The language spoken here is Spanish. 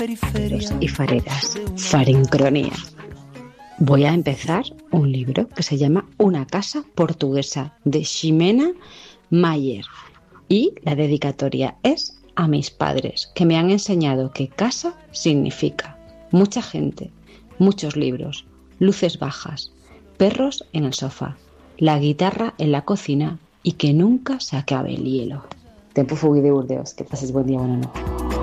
fareros y fareras, Farincronía. Voy a empezar un libro que se llama Una casa portuguesa, de Ximena Mayer, y la dedicatoria es a mis padres, que me han enseñado que casa significa mucha gente, muchos libros, luces bajas, perros en el sofá, la guitarra en la cocina y que nunca se acabe el hielo. Tempo fugui de Burdeos, que pases buen día, buena noche.